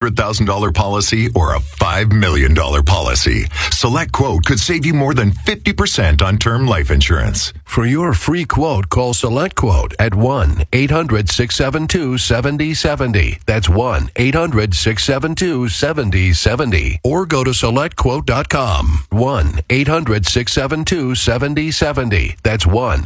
$100,000 policy or a $5 million policy. Select Quote could save you more than 50% on term life insurance. For your free quote, call Select Quote at 1-800-672-7070. That's 1-800-672-7070. Or go to SelectQuote.com. 1-800-672-7070. That's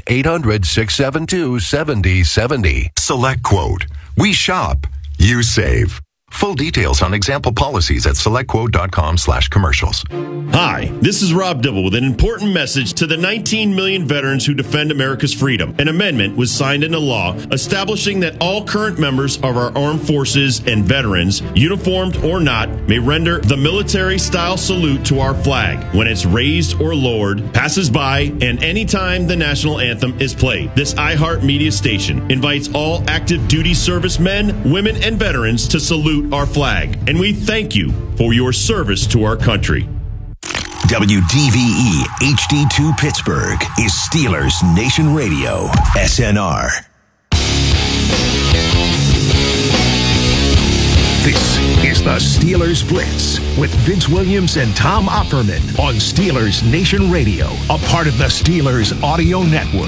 1-800-672-7070. Select Quote. We shop. You save. Full details on example policies at selectquote.com/commercials. Hi, this is Rob Dibble with an important message to the 19 million veterans who defend America's freedom. An amendment was signed into law establishing that all current members of our armed forces and veterans, uniformed or not, may render the military-style salute to our flag when it's raised or lowered, passes by, and anytime the national anthem is played. This iHeartMedia station invites all active duty servicemen, women, and veterans to salute our flag, and we thank you for your service to our country. WDVE HD2 Pittsburgh is Steelers Nation Radio, SNR. This is the Steelers Blitz with Vince Williams and Tom Opperman on Steelers Nation Radio, a part of the Steelers Audio Network.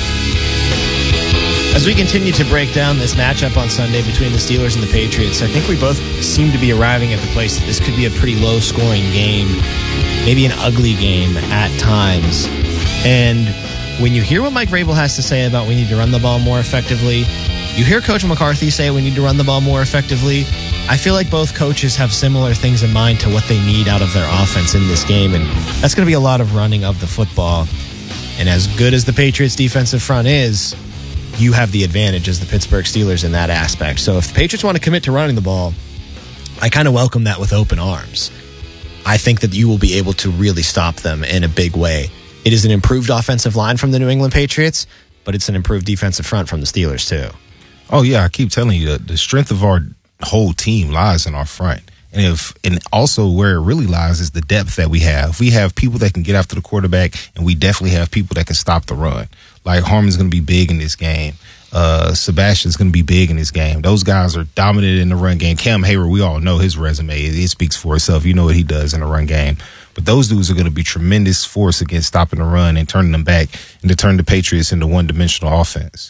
As we continue to break down this matchup on Sunday between the Steelers and the Patriots, I think we both seem to be arriving at the place that this could be a pretty low-scoring game, maybe an ugly game at times. And when you hear what Mike Vrabel has to say about we need to run the ball more effectively, you hear Coach McCarthy say we need to run the ball more effectively, I feel like both coaches have similar things in mind to what they need out of their offense in this game, and that's going to be a lot of running of the football. And as good as the Patriots' defensive front is, you have the advantage as the Pittsburgh Steelers in that aspect. So if the Patriots want to commit to running the ball, I kind of welcome that with open arms. I think that you will be able to really stop them in a big way. It is an improved offensive line from the New England Patriots, but it's an improved defensive front from the Steelers too. Oh, yeah, I keep telling you, the strength of our whole team lies in our front. And also where it really lies is the depth that we have. We have people that can get after the quarterback, and we definitely have people that can stop the run. Like Harmon's going to be big in this game. Sebastian's going to be big in this game. Those guys are dominant in the run game. Cam Hayward, we all know his resume. It speaks for itself. You know what he does in the run game. But those dudes are going to be tremendous force against stopping the run and turning them back and to turn the Patriots into one-dimensional offense.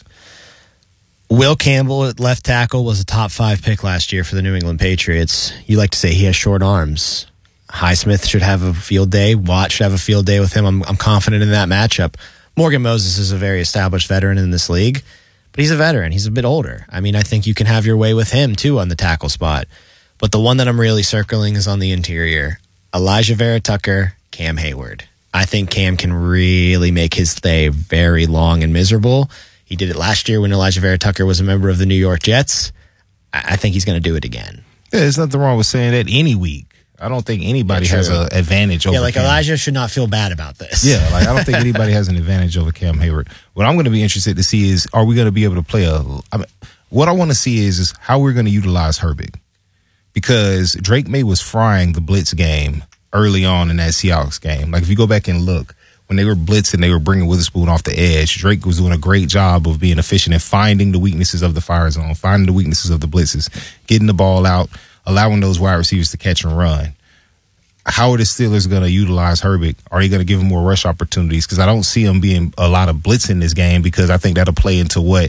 Will Campbell at left tackle was a top 5 pick last year for the New England Patriots. You like to say he has short arms. Highsmith should have a field day. Watt should have a field day with him. I'm confident in that matchup. Morgan Moses is a very established veteran in this league, but he's a veteran. He's a bit older. I mean, I think you can have your way with him, too, on the tackle spot. But the one that I'm really circling is on the interior. Elijah Vera-Tucker, Cam Hayward. I think Cam can really make his day very long and miserable. He did it last year when Elijah Vera-Tucker was a member of the New York Jets. I think he's going to do it again. Yeah, there's nothing wrong with saying that any week. I don't think anybody has an advantage over Cam. Elijah should not feel bad about this. Yeah, I don't think anybody has an advantage over Cam Hayward. What I'm going to be interested to see is, are we going to be able to play what I want to see is how we're going to utilize Herbig. Because Drake May was frying the blitz game early on in that Seahawks game. Like, if you go back and look, when they were blitzing, they were bringing Witherspoon off the edge. Drake was doing a great job of being efficient and finding the weaknesses of the fire zone, finding the weaknesses of the blitzes, getting the ball out, allowing those wide receivers to catch and run. How are the Steelers going to utilize Herbig? Are they going to give him more rush opportunities? Because I don't see him being a lot of blitz in this game, because I think that'll play into what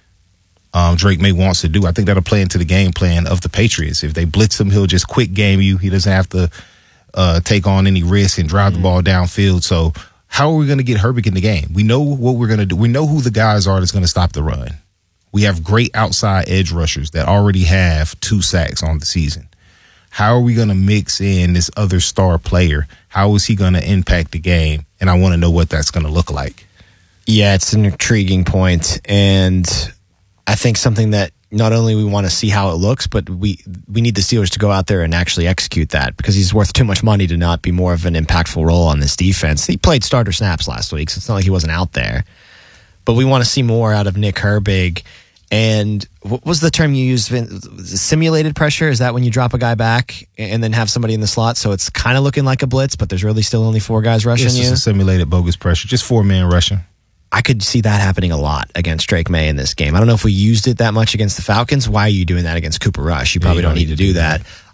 Drake May wants to do. I think that'll play into the game plan of the Patriots. If they blitz him, he'll just quick game you. He doesn't have to take on any risk and drive the ball downfield. So how are we going to get Herbig in the game? We know what we're going to do. We know who the guys are that's going to stop the run. We have great outside edge rushers that already have 2 sacks on the season. How are we going to mix in this other star player? How is he going to impact the game? And I want to know what that's going to look like. Yeah, it's an intriguing point. And I think something that not only we want to see how it looks, but we need the Steelers to go out there and actually execute that, because he's worth too much money to not be more of an impactful role on this defense. He played starter snaps last week, so it's not like he wasn't out there. But we want to see more out of Nick Herbig. And what was the term you used? Simulated pressure? Is that when you drop a guy back and then have somebody in the slot, so it's kind of looking like a blitz, but there's really still only 4 guys rushing you? It's just a simulated bogus pressure, just 4-man rushing. I could see that happening a lot against Drake May in this game. I don't know if we used it that much against the Falcons. Why are you doing that against Cooper Rush? You probably don't need to do that.